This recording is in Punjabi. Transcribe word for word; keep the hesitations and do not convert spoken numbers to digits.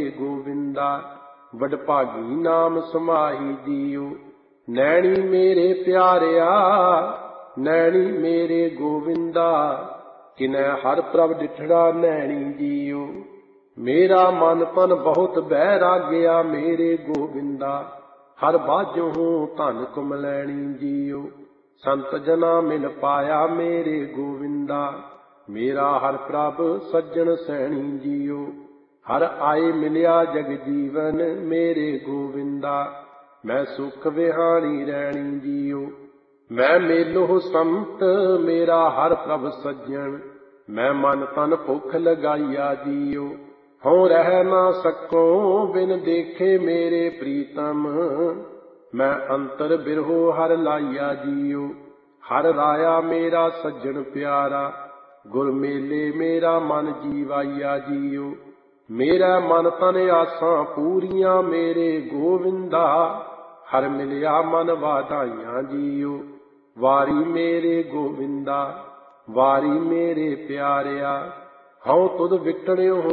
ਗੋਵਿੰਦਾ। ਵਡਭਾਗੀ ਨਾਮ ਸਮਾਹੀ ਜੀਉ, ਨੈਣੀ ਮੇਰੇ ਪਿਆਰਿਆ, ਨੈਣੀ ਮੇਰੇ ਗੋਵਿੰਦਾ। ਕਿਨੈ ਹਰ ਪ੍ਰਭ ਡਿਠੜਾ ਨੈਣੀ ਜੀਉ, ਮੇਰਾ ਮਨ ਤਨ ਬਹੁਤ ਬੈਰਾਗਿਆ ਮੇਰੇ ਗੋਵਿੰਦਾ। ਹਰ ਬਾਝੋਂ ਧਨ ਕੁਮਲੈਣੀ ਜੀਉ, ਸੰਤ ਜਨਾ ਮਿਲ ਪਾਇਆ ਮੇਰੇ ਗੋਵਿੰਦਾ। ਮੇਰਾ ਹਰ ਪ੍ਰਭ ਸੱਜਣ ਸੈਣੀ ਜੀਉ, ਹਰ ਆਏ ਮਿਲਿਆ ਜਗ ਜੀਵਨ ਮੇਰੇ ਗੋਵਿੰਦਾ। ਮੈਂ ਸੁਖ ਵਿਹਾਣੀ ਰਹਿਣੀ ਜੀਉ, ਮੈਂ ਮੇਲੋ ਸੰਤ ਮੇਰਾ ਹਰ ਪ੍ਰਭ ਸੱਜਣ। ਮੈਂ ਮਨ ਤਨ ਭੁੱਖ ਲਗਾਈਆ ਜੀਉ, ਹਉ ਰਹਿ ਨਾ ਸਕੋ ਬਿਨ ਦੇਖੇ ਮੇਰੇ ਪ੍ਰੀਤਮ। ਮੈਂ ਅੰਤਰ ਬਿਰਹੋ ਹਰ ਲਾਈਆ ਜੀਉ, ਹਰ ਰਾਇਆ ਮੇਰਾ ਸੱਜਣ ਪਿਆਰਾ। ਗੁਰ ਮੇਲੇ ਮੇਰਾ ਮਨ ਜੀਵਾਈਆ ਜੀਉ, ਮੇਰਾ ਮਨ ਤਨ ਆਸਾਂ ਪੂਰੀਆਂ ਮੇਰੇ ਗੋਵਿੰਦਾ। ਹਰ ਮਿਲਿਆ ਮਨ ਵਾਧਾਈਆਂ ਜੀਉ, ਵਾਰੀ ਮੇਰੇ ਗੋਵਿੰਦਾ, ਵਾਰੀ ਮੇਰੇ ਪਿਆਰਿਆ। ਹਉ ਤੁਧ ਵਿਟੜਿਓ